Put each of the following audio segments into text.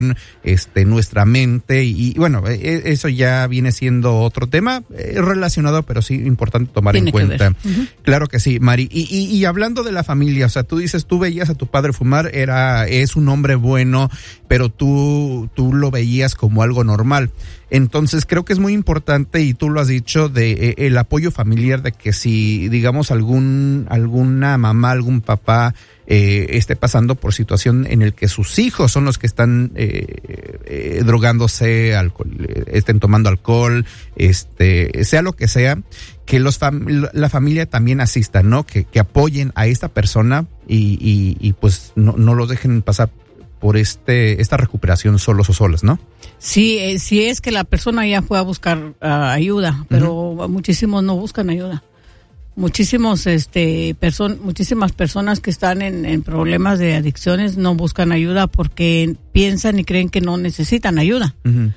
nuestra mente y bueno, eso ya viene siendo otro tema relacionado, pero sí importante tomar en cuenta. Uh-huh. Claro que sí, Mari. Y hablando de la familia, o sea, tú dices, tú veías a tu padre fumar, es un hombre bueno, pero tú lo veías como algo normal. Entonces creo que es muy importante, y tú lo has dicho, de el apoyo familiar, de que si, digamos, alguna mamá, algún papá esté pasando por situación en el que sus hijos son los que están drogándose, estén tomando alcohol, sea lo que sea, que la familia también asista, ¿no? Que apoyen a esta persona y pues no los dejen pasar por esta recuperación solos o solas, ¿no? Sí, sí, es que la persona ya fue a buscar ayuda, pero muchísimos no buscan ayuda. Muchísimas personas que están en problemas de adicciones no buscan ayuda porque piensan y creen que no necesitan ayuda. Uh-huh.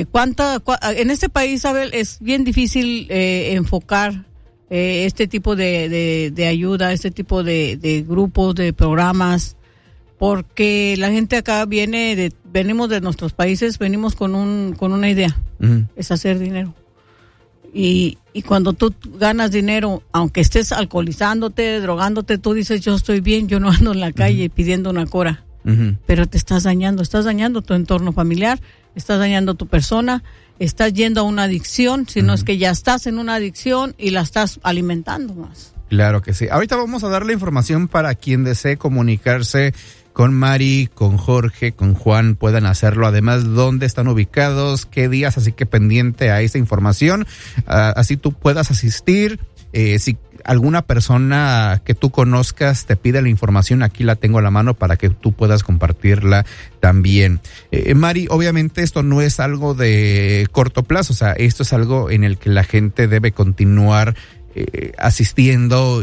En este país, Abel, es bien difícil enfocar este tipo de ayuda, este tipo de grupos, de programas, porque la gente acá venimos de nuestros países, venimos con una idea, uh-huh. Es hacer dinero. Y cuando tú ganas dinero, aunque estés alcoholizándote, drogándote, tú dices, yo estoy bien, yo no ando en la calle uh-huh. pidiendo una cora. Uh-huh. Pero te estás dañando tu entorno familiar, estás dañando tu persona, estás yendo a una adicción, si no uh-huh. es que ya estás en una adicción y la estás alimentando más. Claro que sí. Ahorita vamos a dar la información para quien desee comunicarse con Mari, con Jorge, con Juan, puedan hacerlo. Además, dónde están ubicados, qué días, así que pendiente a esa información, así tú puedas asistir. Si alguna persona que tú conozcas te pide la información, aquí la tengo a la mano para que tú puedas compartirla también. Mari, obviamente esto no es algo de corto plazo, o sea, esto es algo en el que la gente debe continuar asistiendo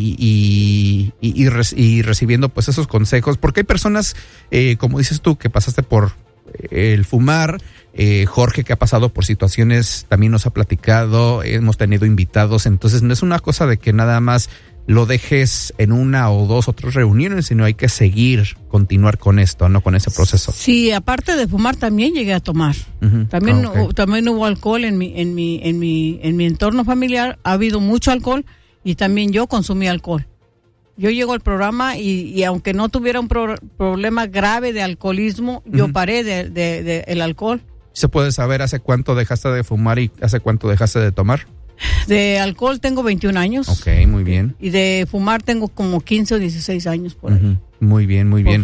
y recibiendo pues esos consejos, porque hay personas, como dices tú, que pasaste por el fumar, Jorge, que ha pasado por situaciones, también nos ha platicado, hemos tenido invitados, entonces no es una cosa de que nada más lo dejes en una o dos otras reuniones, sino hay que continuar con esto, ¿no? Con ese proceso. Sí, aparte de fumar también llegué a tomar. Uh-huh. También hubo alcohol en mi entorno familiar, ha habido mucho alcohol y también yo consumí alcohol. Yo llego al programa y aunque no tuviera un problema grave de alcoholismo, uh-huh. yo paré de el alcohol. ¿Se puede saber hace cuánto dejaste de fumar y hace cuánto dejaste de tomar? De alcohol tengo 21 años. Ok, muy bien. Y de fumar tengo como 15 o 16 años por ahí. Uh-huh. Muy bien, muy bien.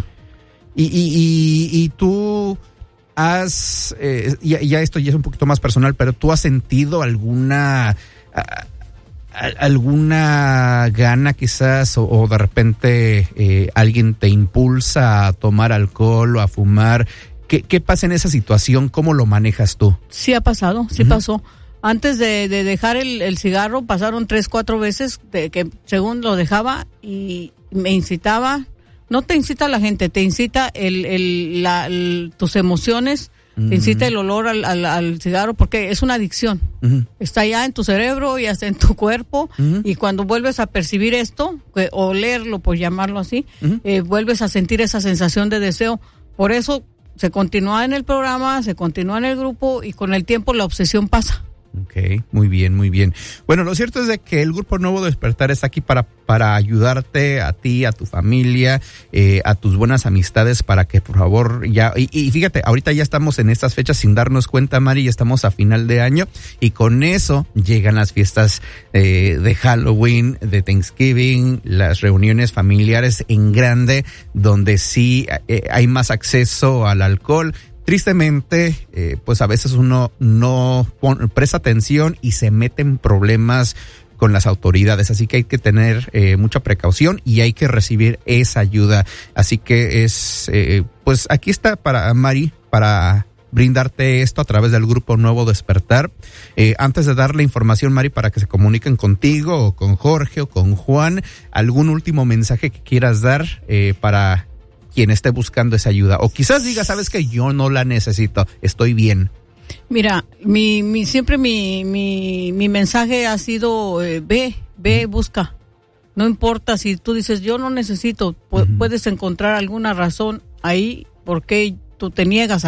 Y tú has, ya esto ya es un poquito más personal, pero ¿tú has sentido alguna gana quizás o de repente alguien te impulsa a tomar alcohol o a fumar? ¿Qué pasa en esa situación? ¿Cómo lo manejas tú? Sí ha pasado, sí uh-huh. pasó. Antes de dejar el cigarro, pasaron 3-4 veces que según lo dejaba y me incitaba. No te incita la gente, te incita tus emociones, uh-huh. te incita el olor al cigarro, porque es una adicción. Uh-huh. Está ya en tu cerebro y hasta en tu cuerpo, uh-huh. y cuando vuelves a percibir esto, olerlo, por llamarlo así, uh-huh. Vuelves a sentir esa sensación de deseo. Por eso se continúa en el programa, se continúa en el grupo y con el tiempo la obsesión pasa. Ok, muy bien, muy bien. Bueno, lo cierto es de que el Grupo Nuevo Despertar está aquí para ayudarte a ti, a tu familia, a tus buenas amistades, para que por favor y fíjate, ahorita ya estamos en estas fechas sin darnos cuenta, Mari, ya estamos a final de año y con eso llegan las fiestas de Halloween, de Thanksgiving, las reuniones familiares en grande, donde sí hay más acceso al alcohol. Tristemente, pues a veces uno no presta atención y se mete en problemas con las autoridades, así que hay que tener mucha precaución y hay que recibir esa ayuda. Así que pues aquí está para Mari, para brindarte esto a través del Grupo Nuevo Despertar. Antes de dar la información, Mari, para que se comuniquen contigo o con Jorge o con Juan, ¿algún último mensaje que quieras dar para quien esté buscando esa ayuda? O quizás diga, sabes que yo no la necesito, estoy bien. Mira, siempre mi mensaje ha sido, ve, busca. No importa si tú dices, yo no necesito, puedes encontrar alguna razón ahí por qué tú te niegas